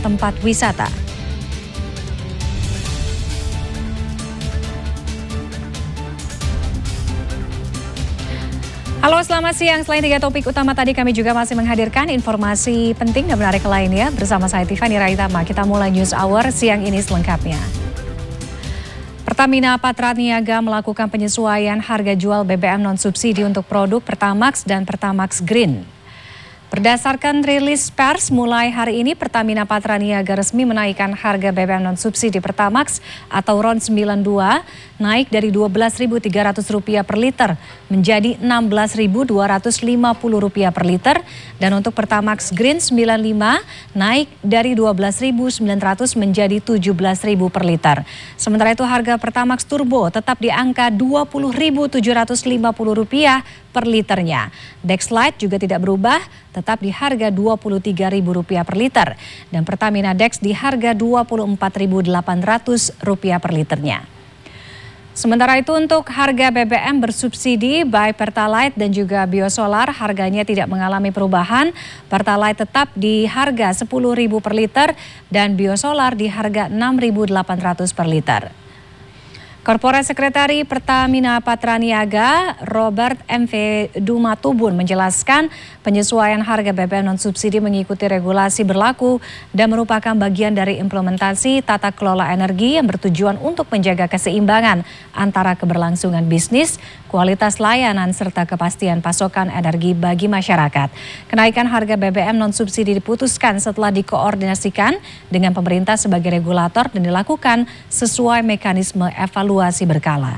tempat wisata. Halo, selamat siang. Selain 3 topik utama tadi, kami juga masih menghadirkan informasi penting dan menarik lainnya. Bersama saya Tiffany Raitama, kita mulai News Hour siang ini selengkapnya. Pertamina Patraniaga melakukan penyesuaian harga jual BBM non-subsidi untuk produk Pertamax dan Pertamax Green. Berdasarkan rilis pers, mulai hari ini Pertamina Patraniaga resmi menaikkan harga BBM non-subsidi Pertamax atau RON 92 naik dari Rp12.300 per liter menjadi Rp16.250 per liter, dan untuk Pertamax Green 95 naik dari Rp12.900 menjadi Rp17.000 per liter. Sementara itu harga Pertamax Turbo tetap di angka Rp20.750 per liternya. Dexlite juga tidak berubah, tetap di harga Rp23.000 per liter, dan Pertamina Dex di harga Rp24.800 per liternya. Sementara itu untuk harga BBM bersubsidi baik Pertalite dan juga Biosolar harganya tidak mengalami perubahan. Pertalite tetap di harga Rp10.000 per liter dan Biosolar di harga Rp6.800 per liter. Korporat Sekretari Pertamina Patraniaga Robert M.V. Dumatubun menjelaskan penyesuaian harga BBM non-subsidi mengikuti regulasi berlaku dan merupakan bagian dari implementasi tata kelola energi yang bertujuan untuk menjaga keseimbangan antara keberlangsungan bisnis, kualitas layanan, serta kepastian pasokan energi bagi masyarakat. Kenaikan harga BBM non-subsidi diputuskan setelah dikoordinasikan dengan pemerintah sebagai regulator dan dilakukan sesuai mekanisme evaluasi berkala.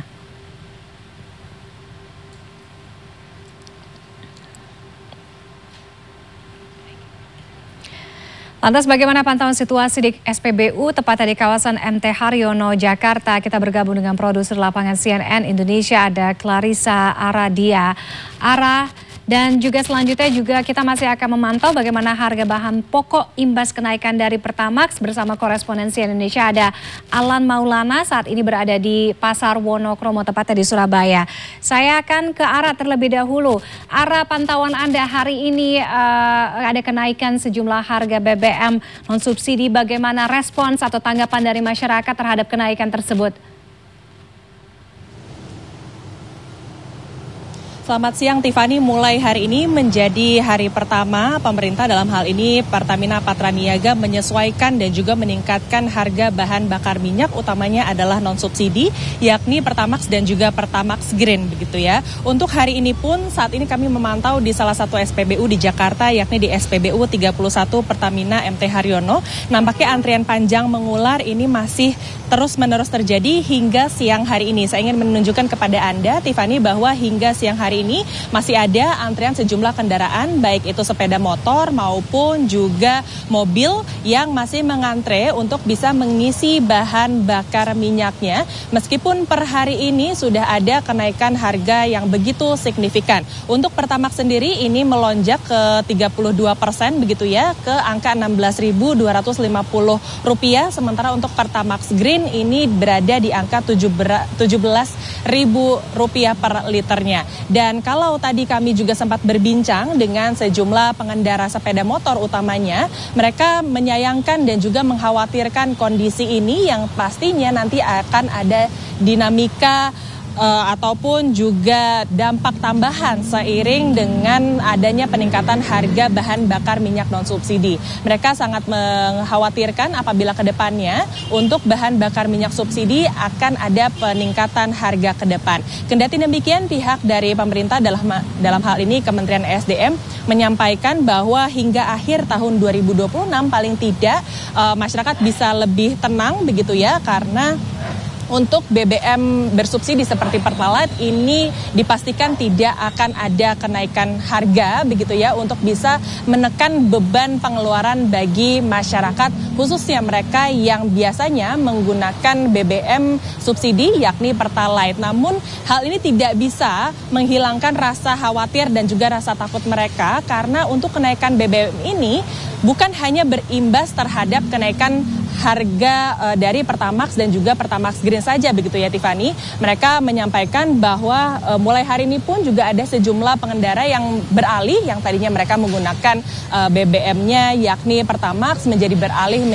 Lantas bagaimana pantauan situasi di SPBU tepatnya di kawasan MT Haryono, Jakarta? Kita bergabung dengan produser lapangan CNN Indonesia, ada Clarissa Aradia. Dan juga selanjutnya juga kita masih akan memantau bagaimana harga bahan pokok imbas kenaikan dari Pertamax. Bersama korespondensi Indonesia ada Alan Maulana, saat ini berada di Pasar Wonokromo tepatnya di Surabaya. Saya akan ke Ara terlebih dahulu. Ara, pantauan Anda hari ini ada kenaikan sejumlah harga BBM non-subsidi. Bagaimana respons atau tanggapan dari masyarakat terhadap kenaikan tersebut? Selamat siang Tiffany, mulai hari ini menjadi hari pertama pemerintah dalam hal ini Pertamina Patraniaga menyesuaikan dan juga meningkatkan harga bahan bakar minyak, utamanya adalah non-subsidi yakni Pertamax dan juga Pertamax Green begitu ya. Untuk hari ini pun saat ini kami memantau di salah satu SPBU di Jakarta yakni di SPBU 31 Pertamina MT Haryono. Nampaknya antrian panjang mengular ini masih terus-menerus terjadi hingga siang hari ini. Saya ingin menunjukkan kepada Anda Tiffany bahwa hingga siang hari ini masih ada antrian sejumlah kendaraan baik itu sepeda motor maupun juga mobil yang masih mengantre untuk bisa mengisi bahan bakar minyaknya, meskipun per hari ini sudah ada kenaikan harga yang begitu signifikan. Untuk Pertamax sendiri ini melonjak ke 32% begitu ya, ke angka Rp16.250, sementara untuk Pertamax Green ini berada di angka Rp17.000 per liternya. Dan kalau tadi kami juga sempat berbincang dengan sejumlah pengendara sepeda motor utamanya, mereka menyayangkan dan juga mengkhawatirkan kondisi ini yang pastinya nanti akan ada dinamika ataupun juga dampak tambahan seiring dengan adanya peningkatan harga bahan bakar minyak non-subsidi. Mereka sangat mengkhawatirkan apabila ke depannya untuk bahan bakar minyak subsidi akan ada peningkatan harga ke depan. Kendati demikian, pihak dari pemerintah dalam hal ini Kementerian SDM menyampaikan bahwa hingga akhir tahun 2026 paling tidak masyarakat bisa lebih tenang begitu ya, karena untuk BBM bersubsidi seperti Pertalite ini dipastikan tidak akan ada kenaikan harga begitu ya, untuk bisa menekan beban pengeluaran bagi masyarakat khususnya mereka yang biasanya menggunakan BBM subsidi yakni Pertalite. Namun hal ini tidak bisa menghilangkan rasa khawatir dan juga rasa takut mereka, karena untuk kenaikan BBM ini bukan hanya berimbas terhadap kenaikan harga dari Pertamax dan juga Pertamax Green saja begitu ya Tiffany. Mereka menyampaikan bahwa mulai hari ini pun juga ada sejumlah pengendara yang beralih, yang tadinya mereka menggunakan BBM-nya yakni Pertamax menjadi beralih